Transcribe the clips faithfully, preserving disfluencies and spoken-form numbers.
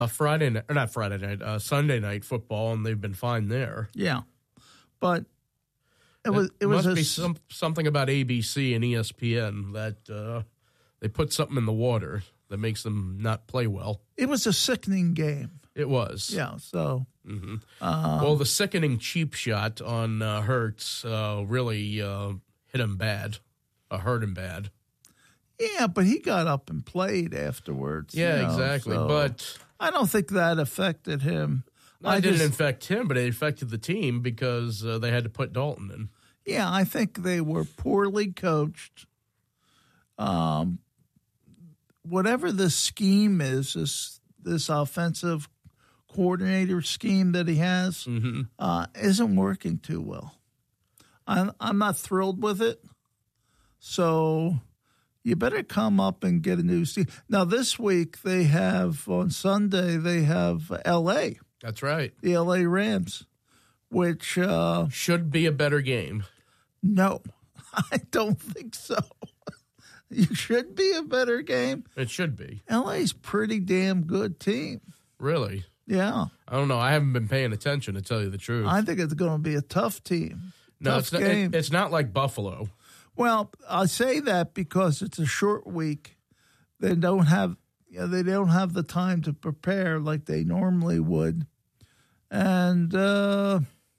a Friday night, or not Friday night, uh, Sunday night football, and they've been fine there. Yeah, but it was it, it was must a, be some, something about A B C and E S P N that uh, they put something in the water that makes them not play well. It was a sickening game. It was. Yeah, so. Mm-hmm. Um, well, the sickening cheap shot on uh, Hurts uh, really uh, hit him bad, uh, hurt him bad. Yeah, but he got up and played afterwards. Yeah, you know, exactly. so But I don't think that affected him. I I didn't just, affect him, but it affected the team because uh, they had to put Dalton in. Yeah, I think they were poorly coached. Um, whatever the scheme is, this this offensive coordinator scheme that he has, mm-hmm. uh, isn't working too well. I'm I'm not thrilled with it. So you better come up and get a new scheme. Now this week they have on Sunday they have L A. That's right. The L A Rams, which uh, should be a better game. No, I don't think so. You should be a better game. It should be. L A's pretty damn good team. Really? Yeah. I don't know. I haven't been paying attention, to tell you the truth. I think it's going to be a tough team. No, tough it's not, game. it, it's not like Buffalo. Well, I say that because it's a short week. They don't have you know, they don't have the time to prepare like they normally would. And uh,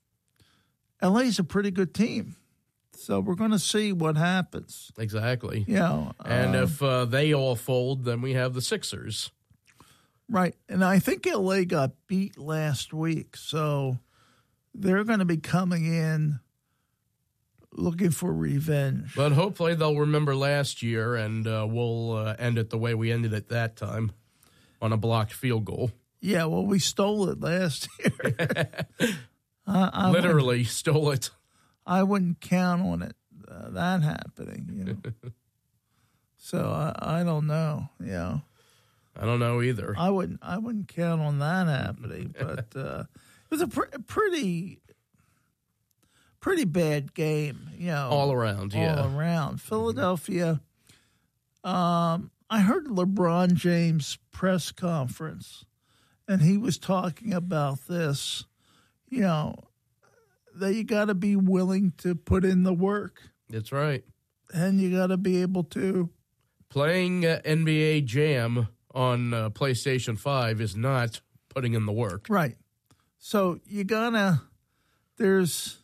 L A's a pretty good team. So we're going to see what happens. Exactly. You know, and uh, if uh, they all fold, then we have the Sixers. Right. And I think L A got beat last week. So they're going to be coming in looking for revenge. But hopefully they'll remember last year, and uh, we'll uh, end it the way we ended it that time, on a blocked field goal. Yeah, well, we stole it last year. I, I Literally stole it. I wouldn't count on it, uh, that happening, you know. So I, I don't know, you know. I don't know either. I wouldn't I wouldn't count on that happening, but uh, it was a pr- pretty pretty bad game, you know. All around, yeah. All around. Philadelphia, um, I heard LeBron James' press conference, and he was talking about this, you know, that you got to be willing to put in the work. That's right. And you got to be able to. Playing uh, N B A Jam on uh, PlayStation five is not putting in the work. Right. So you got to, there's,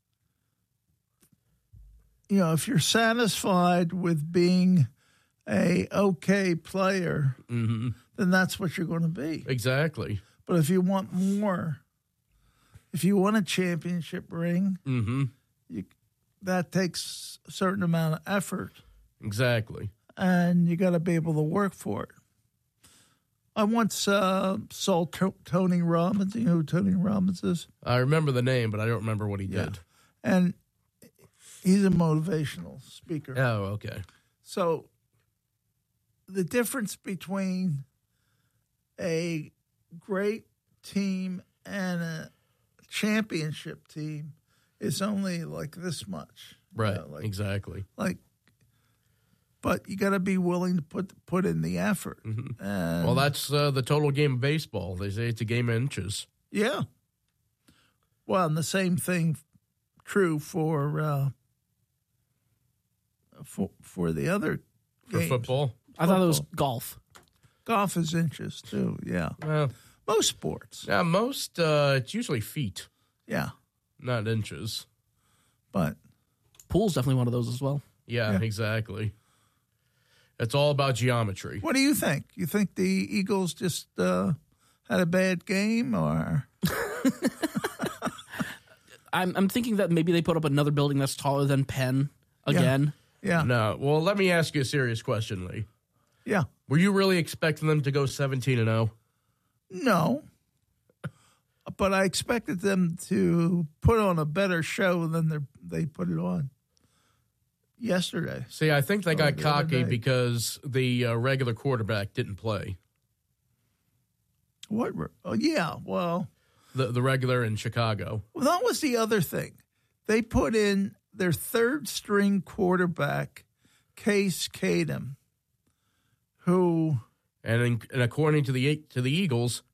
you know, if you're satisfied with being a okay player, mm-hmm. then that's what you're going to be. Exactly. But if you want more, if you want a championship ring, mm-hmm. you, that takes a certain amount of effort. Exactly. And you got to be able to work for it. I once uh, saw t- Tony Robbins. You know who Tony Robbins is? I remember the name, but I don't remember what he yeah. did. And he's a motivational speaker. Oh, okay. So the difference between a great team and a championship team is only like this much. Right, you know, like, exactly. Like, but you got to be willing to put put in the effort. Mm-hmm. And, well, that's uh, the total game of baseball. They say it's a game of inches. Yeah. Well, and the same thing true for uh, for for the other for games. football. I thought it was golf. Golf is inches too. Yeah. Well, most sports. Yeah, most. Uh, it's usually feet. Yeah. Not inches. But pool's definitely one of those as well. Yeah, yeah. Exactly. It's all about geometry. What do you think? You think the Eagles just uh, had a bad game, or? I'm I'm thinking that maybe they put up another building that's taller than Penn again. Yeah. yeah. No. Well, let me ask you a serious question, Lee. Yeah. Were you really expecting them to go seventeen and oh? No. But I expected them to put on a better show than they put it on yesterday. See, I think they or got the cocky because the uh, regular quarterback didn't play. What? Oh, yeah. Well, the the regular in Chicago. Well, that was the other thing. They put in their third string quarterback, Case Keenum, who and in, and according to the to the Eagles,